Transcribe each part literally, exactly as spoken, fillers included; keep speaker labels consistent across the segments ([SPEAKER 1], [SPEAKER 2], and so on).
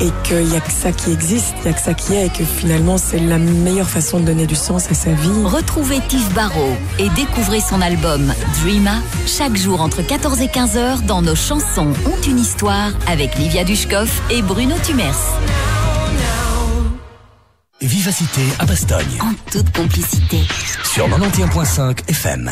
[SPEAKER 1] et qu'il n'y a que ça qui existe, il n'y a que ça qui est, et que finalement c'est la meilleure façon de donner du sens à sa vie.
[SPEAKER 2] Retrouvez Tiff Barrow et découvrez son album Dreama chaque jour entre quatorze et quinze heures dans Nos chansons ont une histoire avec Livia Dushkov et Bruno Tumers.
[SPEAKER 3] Vivacité à Bastogne.
[SPEAKER 2] En toute complicité.
[SPEAKER 3] Sur quatre-vingt-onze virgule cinq F M.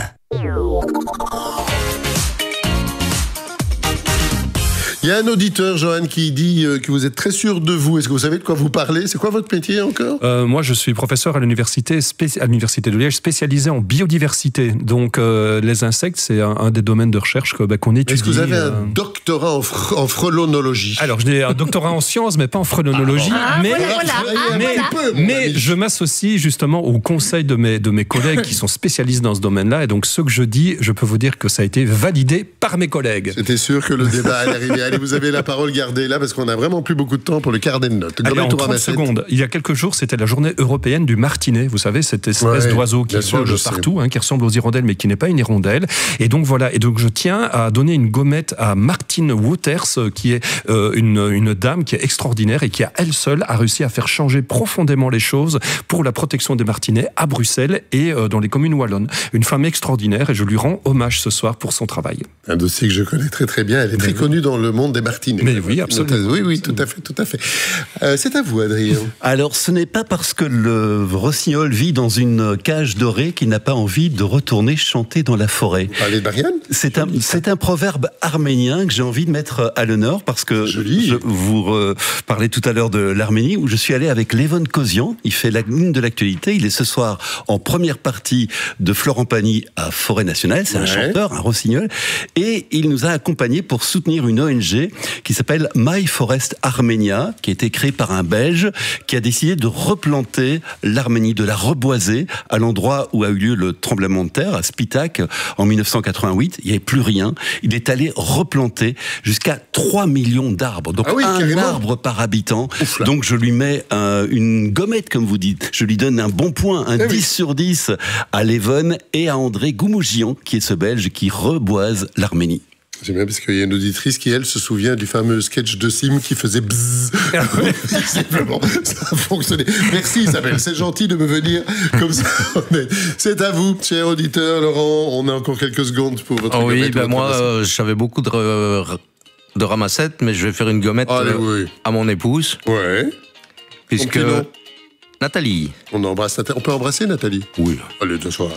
[SPEAKER 4] Il y a un auditeur, Johan, qui dit euh, que vous êtes très sûr de vous. Est-ce que vous savez de quoi vous parlez? C'est quoi votre métier encore?
[SPEAKER 5] euh, Moi, je suis professeur à l'université, spéci... à l'université de Liège, spécialisé en biodiversité. Donc, euh, les insectes, c'est un, un des domaines de recherche que, bah, qu'on étudie.
[SPEAKER 4] Est-ce que vous avez
[SPEAKER 5] euh...
[SPEAKER 4] un doctorat en, fr... en frelonologie?
[SPEAKER 5] Alors, j'ai un doctorat en sciences, mais pas en frelonologie.
[SPEAKER 2] Ah,
[SPEAKER 5] mais
[SPEAKER 2] voilà, voilà. Ah,
[SPEAKER 5] mais,
[SPEAKER 2] voilà.
[SPEAKER 4] Peu,
[SPEAKER 5] mais je m'associe justement au conseil de mes, de mes collègues qui sont spécialistes dans ce domaine-là. Et donc, ce que je dis, je peux vous dire que ça a été validé par mes collègues.
[SPEAKER 4] J'étais sûr que le débat allait arriver. Allez, vous avez la parole. Gardez là parce qu'on a vraiment plus beaucoup de temps pour le carnet de notes.
[SPEAKER 5] Allez, en trente secondes. Il y a quelques jours, c'était la journée européenne du martinet. Vous savez, cette espèce ouais, d'oiseau qui vole partout, hein, qui ressemble aux hirondelles, mais qui n'est pas une hirondelle. Et donc voilà. Et donc je tiens à donner une gommette à Martine Wouters, qui est euh, une, une dame qui est extraordinaire et qui à elle seule a réussi à faire changer profondément les choses pour la protection des martinets à Bruxelles et euh, dans les communes wallonnes. Une femme extraordinaire et je lui rends hommage ce soir pour son travail. Un dossier que je connais très très bien. Elle est mais très oui. connue dans le monde des martinets. Mais oui, absolument. Oui, oui, tout à fait, tout à fait. Euh, c'est à vous, Adrien.
[SPEAKER 6] Alors, ce n'est pas parce que le rossignol vit dans une cage dorée qu'il n'a pas envie de retourner chanter dans la forêt.
[SPEAKER 4] Vous parlez de Marianne ?
[SPEAKER 6] C'est un, c'est un proverbe arménien que j'ai envie de mettre à l'honneur parce que
[SPEAKER 4] Joli.
[SPEAKER 6] je vous euh, parlais tout à l'heure de l'Arménie où je suis allé avec Levon Kozian. Il fait la ligne de l'actualité. Il est ce soir en première partie de Florent Pagny à Forêt Nationale. C'est ouais. un chanteur, un rossignol. Et il nous a accompagnés pour soutenir une O N G qui s'appelle My Forest Armenia, qui a été créée par un Belge qui a décidé de replanter l'Arménie, de la reboiser à l'endroit où a eu lieu le tremblement de terre, à Spitak, en mille neuf cent quatre-vingt-huit. Il n'y avait plus rien. Il est allé replanter jusqu'à trois millions d'arbres. Donc ah oui, un carrément. arbre par habitant. Ouf, donc je lui mets un, une gommette, comme vous dites. Je lui donne un bon point, un eh dix oui. sur dix à Levon et à André Goumoujian, qui est ce Belge qui reboise l'Arménie.
[SPEAKER 4] J'aime bien parce qu'il y a une auditrice qui, elle, se souvient du fameux sketch de Sim qui faisait bzzz. Simplement, ça a fonctionné. Merci Isabelle, c'est gentil de me venir comme ça. C'est à vous, cher auditeur. Laurent, on a encore quelques secondes pour votre
[SPEAKER 7] oh
[SPEAKER 4] gommette.
[SPEAKER 7] Oui, ben moi, euh, j'avais beaucoup de, de ramassettes, mais je vais faire une gommette Allez, euh, oui. à mon épouse.
[SPEAKER 4] Ouais.
[SPEAKER 7] Puisque... Nathalie.
[SPEAKER 4] On embrasse Nathalie. On peut embrasser Nathalie?
[SPEAKER 7] Oui.
[SPEAKER 4] Allez, de soir.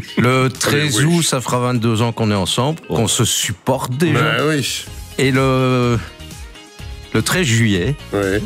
[SPEAKER 7] Le treize août, ça fera vingt-deux ans qu'on est ensemble, oh. qu'on se supporte déjà.
[SPEAKER 4] Ben oui.
[SPEAKER 7] Et le, le treize juillet,
[SPEAKER 4] ouais.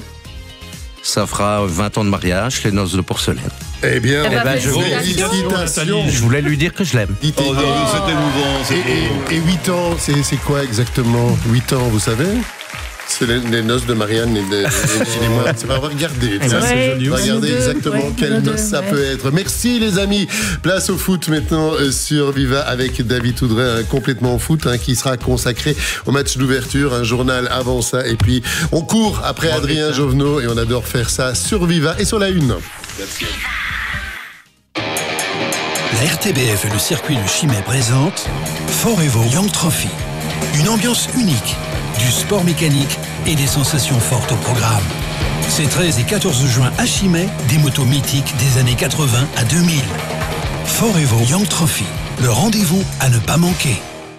[SPEAKER 7] ça fera vingt ans de mariage, les noces de porcelaine.
[SPEAKER 4] Eh bien,
[SPEAKER 7] eh ben, je,
[SPEAKER 4] félicitations.
[SPEAKER 7] Je voulais lui dire que je l'aime.
[SPEAKER 4] Oh, oh, c'est émouvant. Et, et, et huit ans, c'est, c'est quoi exactement? huit ans, vous savez? C'est les, les noces de Marianne et de Gilles. C'est pas regarder.
[SPEAKER 5] Ça, ouais, c'est joli.
[SPEAKER 4] Regardez exactement ouais, quelle noce ça ouais. peut être. Merci les amis. Place au foot maintenant sur Viva avec David Toudray, un complètement foot hein, qui sera consacré au match d'ouverture, un journal avant ça. Et puis on court après oh, Adrien putain. Jovenot et on adore faire ça sur Viva et sur la une. Merci.
[SPEAKER 3] La R T B F et le circuit de Chimay présentent Forevo Young Trophy. Une ambiance unique, du sport mécanique et des sensations fortes au programme. Ces treize et quatorze juin à Chimay, des motos mythiques des années quatre-vingts à deux mille. Forevo Young Trophy, le rendez-vous à ne pas manquer.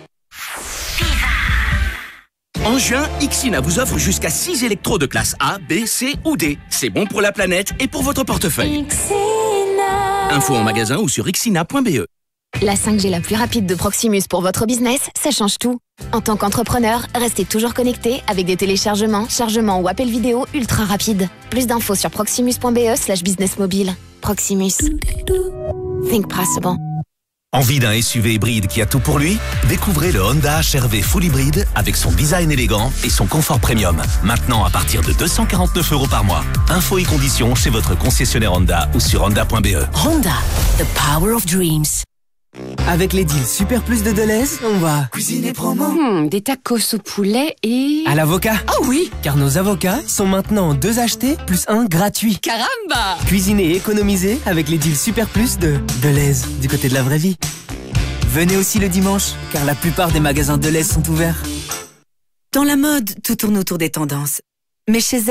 [SPEAKER 8] En juin, Ixina vous offre jusqu'à six électros de classe A, B, C ou D. C'est bon pour la planète et pour votre portefeuille. Ixina. Info en magasin ou sur ixina point b e.
[SPEAKER 9] La cinq G la plus rapide de Proximus pour votre business, ça change tout. En tant qu'entrepreneur, restez toujours connecté avec des téléchargements, chargements ou appels vidéo ultra rapides. Plus d'infos sur proximus point b e slash business mobile. Proximus. Think possible.
[SPEAKER 3] Envie d'un S U V hybride qui a tout pour lui? Découvrez le Honda H R V Full Hybride avec son design élégant et son confort premium. Maintenant à partir de deux cent quarante-neuf euros par mois. Infos et conditions chez votre concessionnaire Honda ou sur honda point b e.
[SPEAKER 2] Honda, the power of dreams.
[SPEAKER 10] Avec les deals Super Plus de Deleuze, on va
[SPEAKER 11] cuisiner promo.
[SPEAKER 12] Hmm, des tacos au poulet et...
[SPEAKER 10] à l'avocat.
[SPEAKER 12] Oh oui.
[SPEAKER 10] Car nos avocats sont maintenant deux achetés plus un gratuit.
[SPEAKER 12] Caramba.
[SPEAKER 10] Cuisiner et économiser avec les deals Super Plus de Deleuze, du côté de la vraie vie. Venez aussi le dimanche, car la plupart des magasins Deleuze sont ouverts.
[SPEAKER 13] Dans la mode, tout tourne autour des tendances. Mais chez